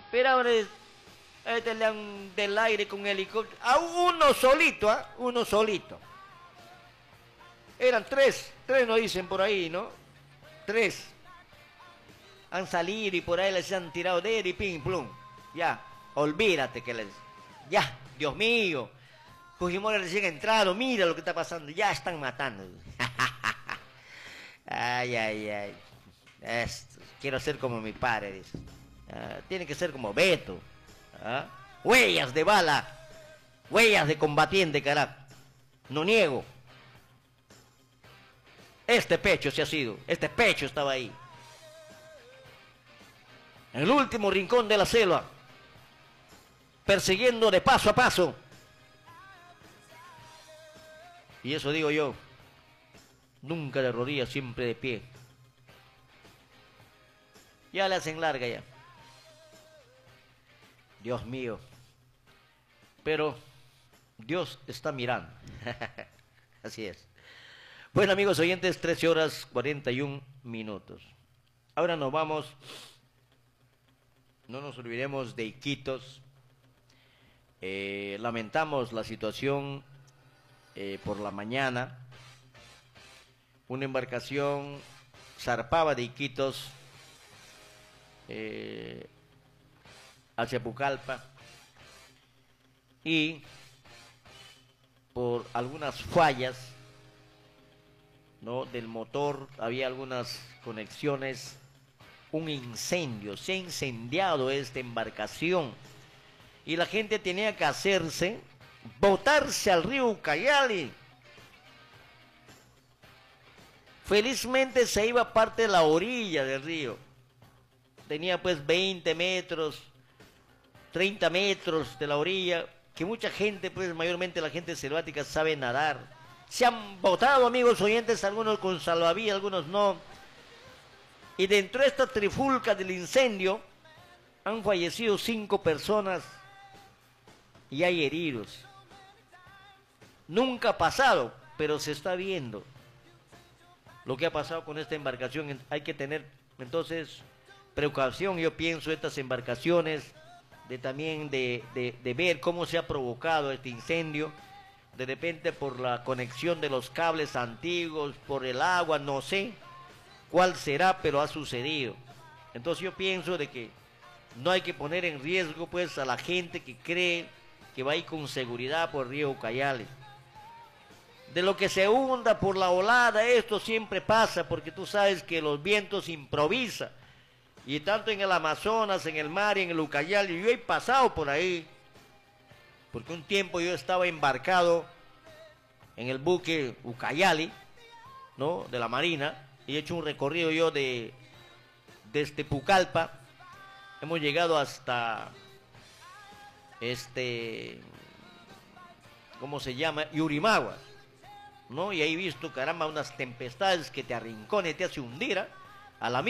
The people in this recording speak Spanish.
Pero ahora este le dan del aire con helicóptero. A uno solito, ¿ah? Uno solito. Eran tres nos dicen por ahí, ¿no? Tres. Han salido y por ahí les han tirado de él y pim, plum. Ya, olvídate que les... Ya, Dios mío. Fujimori recién entrado, mira lo que está pasando. Ya están matando. Ay, ay, ay. Quiero ser como mi padre, dice. Tiene que ser como Beto. Huellas de bala. Huellas de combatiente, carajo. No niego. Este pecho se ha sido. Este pecho estaba ahí. En el último rincón de la selva. Persiguiendo de paso a paso. Y eso digo yo. Nunca de rodillas, siempre de pie. Ya le hacen larga ya. Dios mío. Pero Dios está mirando. Así es. Bueno, amigos oyentes, 13 horas 41 minutos. Ahora nos vamos. No nos olvidemos de Iquitos. Lamentamos la situación por la mañana. Una embarcación zarpaba de Iquitos hacia Pucallpa y por algunas fallas, ¿no?, del motor, había algunas conexiones, un incendio, se ha incendiado esta embarcación y la gente tenía que hacerse, botarse al río Ucayali. Felizmente se iba parte de la orilla del río. Tenía pues 20 metros, 30 metros de la orilla, que mucha gente, pues mayormente la gente selvática sabe nadar. Se han botado, amigos oyentes, algunos con salvavidas, algunos no. Y dentro de esta trifulca del incendio han fallecido 5 personas y hay heridos. Nunca ha pasado, pero se está viendo lo que ha pasado con esta embarcación. Hay que tener entonces precaución, yo pienso, estas embarcaciones, también de ver cómo se ha provocado este incendio, de repente por la conexión de los cables antiguos, por el agua, no sé cuál será, pero ha sucedido. Entonces yo pienso de que no hay que poner en riesgo pues a la gente que cree que va a ir con seguridad por el río Ucayali. De lo que se hunda por la olada, esto siempre pasa, porque tú sabes que los vientos improvisan. Y tanto en el Amazonas, en el mar y en el Ucayali, yo he pasado por ahí, porque un tiempo yo estaba embarcado en el buque Ucayali, ¿no?, de la Marina, y he hecho un recorrido yo desde Pucallpa, hemos llegado hasta ¿cómo se llama?, Yurimaguas, ¿no? Y ahí he visto, caramba, unas tempestades que te arrinconan y te hace hundir a la